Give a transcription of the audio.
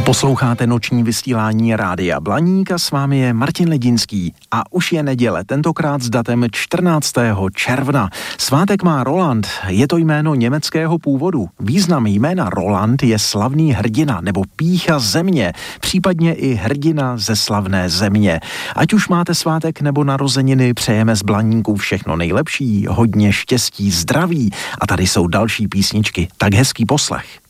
Posloucháte noční vysílání Rádia Blaník a s vámi je Martin Ledinský. A už je neděle, tentokrát s datem 14. června. Svátek má Roland, je to jméno německého původu. Význam jména Roland je slavný hrdina nebo pýcha země, případně i hrdina ze slavné země. Ať už máte svátek nebo narozeniny, přejeme z Blaníků všechno nejlepší, hodně štěstí, zdraví. A tady jsou další písničky, tak hezký poslech.